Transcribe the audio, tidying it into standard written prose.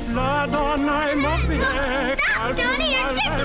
La donna è mobile. Stop, Tony, you're tickling